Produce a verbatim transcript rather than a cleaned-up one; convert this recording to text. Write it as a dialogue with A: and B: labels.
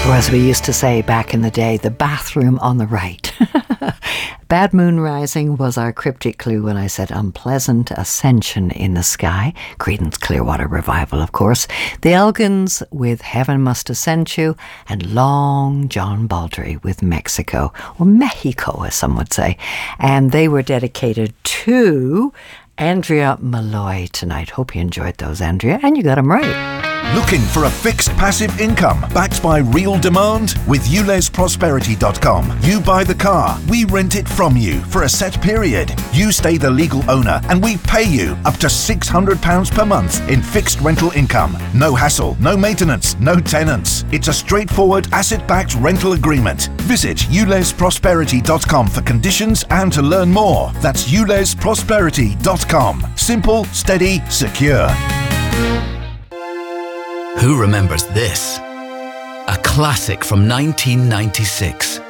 A: Or as we used to say back in the day, the bathroom on the right. Bad Moon Rising was our cryptic clue when I said unpleasant ascension in the sky. Creedence Clearwater Revival, of course. The Elgins with Heaven Must Have Sent You, and Long John Baldry with Mexico, or Mexico as some would say. And they were dedicated to Andrea Malloy tonight. Hope you enjoyed those, Andrea, and you got them right.
B: Looking for a fixed passive income backed by real demand? With U Les Prosperity dot com, you buy the car, we rent it from you for a set period. You stay the legal owner and we pay you up to six hundred pounds per month in fixed rental income. No hassle, no maintenance, no tenants. It's a straightforward asset-backed rental agreement. Visit U Les Prosperity dot com for conditions and to learn more. That's U Les Prosperity dot com. Simple, steady, secure.
C: Who remembers this? A classic from nineteen ninety-six.